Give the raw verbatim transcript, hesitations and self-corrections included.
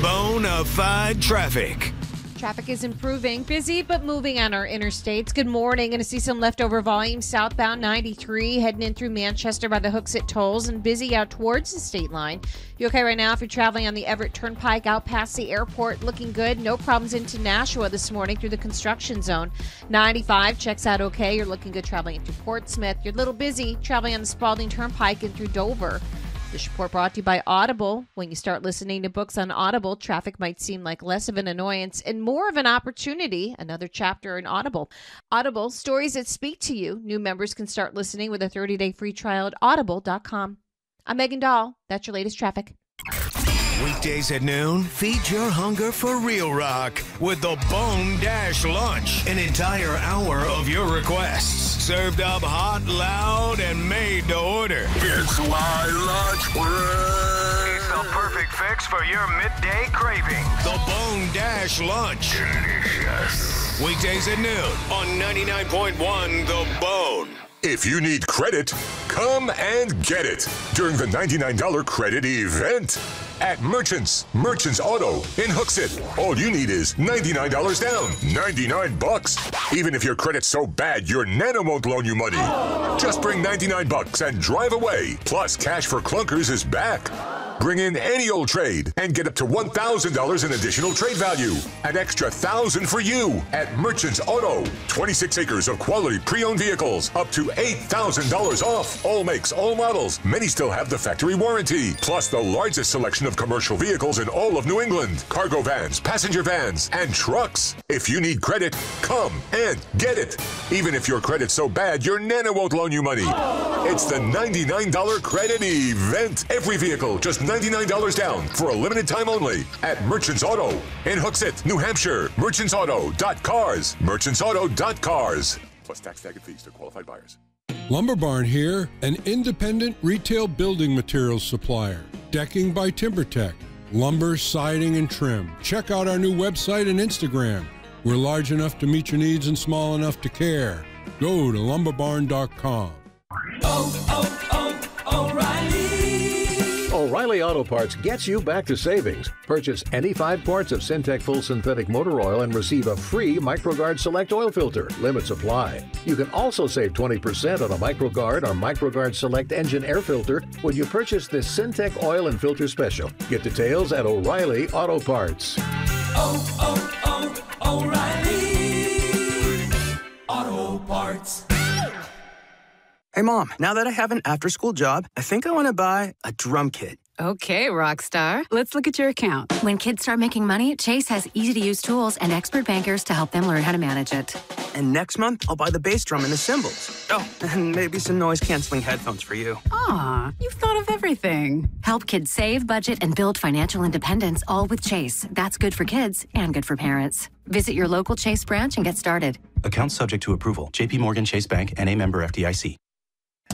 Bonafide traffic. Traffic is improving, busy but moving on our interstates. Good morning. Going to see some leftover volume southbound ninety-three heading in through Manchester by the Hooksett tolls and busy out towards the state line. You okay right now if you're traveling on the Everett Turnpike out past the airport? Looking good. No problems into Nashua this morning through the construction zone. ninety-five checks out okay. You're looking good traveling into Portsmouth. You're a little busy traveling on the Spalding Turnpike and through Dover. This report brought to you by Audible. When you start listening to books on Audible, traffic might seem like less of an annoyance and more of an opportunity. Another chapter in Audible. Audible, stories that speak to you. New members can start listening with a thirty-day free trial at audible dot com. I'm Megan Dahl. That's your latest traffic. Weekdays at noon, feed your hunger for real rock with the Bone Dash Lunch. An entire hour of your requests. Served up hot, loud, and made to order. It's my lunch break. It's the perfect fix for your midday craving. The Bone Dash Lunch. Delicious. Weekdays at noon on ninety-nine point one The Bone. If you need credit, come and get it during the ninety-nine dollars credit event at Merchants. Merchants Auto in Hooksett. All you need is ninety-nine dollars down. ninety-nine bucks. Even if your credit's so bad, your Nana won't loan you money. Just bring ninety-nine bucks and drive away. Plus, Cash for Clunkers is back. Bring in any old trade and get up to one thousand dollars in additional trade value. An extra one thousand dollars for you at Merchants Auto. twenty-six acres of quality pre-owned vehicles. Up to eight thousand dollars off. All makes, all models. Many still have the factory warranty. Plus the largest selection of commercial vehicles in all of New England. Cargo vans, passenger vans, and trucks. If you need credit, come and get it. Even if your credit's so bad, your Nana won't loan you money. It's the ninety-nine dollars credit event. Every vehicle, just ninety-nine dollars down for a limited time only at Merchants Auto in Hooksett, New Hampshire. merchants auto dot cars. merchants auto dot cars. Plus tax, tag, and fees to qualified buyers. Lumber Barn here, an independent retail building materials supplier. Decking by TimberTech. Lumber, siding, and trim. Check out our new website and Instagram. We're large enough to meet your needs and small enough to care. Go to lumber barn dot com. Oh, oh, oh, O'Reilly! O'Reilly Auto Parts gets you back to savings. Purchase any five quarts of Syntec Full Synthetic Motor Oil and receive a free MicroGuard Select Oil Filter. Limits apply. You can also save twenty percent on a MicroGuard or MicroGuard Select Engine Air Filter when you purchase this Syntec Oil and Filter Special. Get details at O'Reilly Auto Parts. Oh, oh, oh, O'Reilly Auto Parts. Hey, Mom, now that I have an after-school job, I think I want to buy a drum kit. Okay, rock star. Let's look at your account. When kids start making money, Chase has easy-to-use tools and expert bankers to help them learn how to manage it. And next month, I'll buy the bass drum and the cymbals. Oh, and maybe some noise-canceling headphones for you. Aw, you've thought of everything. Help kids save, budget, and build financial independence, all with Chase. That's good for kids and good for parents. Visit your local Chase branch and get started. Account subject to approval. J P Morgan Chase Bank, N A member F D I C.